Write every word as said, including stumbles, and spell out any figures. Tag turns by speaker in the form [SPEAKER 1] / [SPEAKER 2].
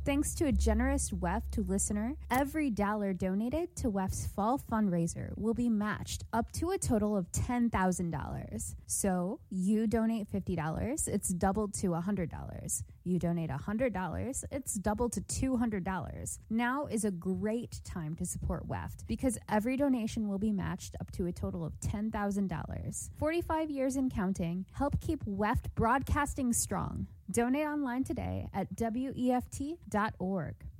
[SPEAKER 1] Thanks to a generous W E F T listener, every dollar donated to W E F's fall fundraiser will be matched up to a total of ten thousand dollars. So you donate fifty dollars, it's doubled to one hundred dollars. You donate one hundred dollars, it's doubled to two hundred dollars. Now is a great time to support W E F T because every donation will be matched up to a total of ten thousand dollars. forty-five years and counting, help keep W E F T broadcasting strong. Donate online today at W E F T dot org.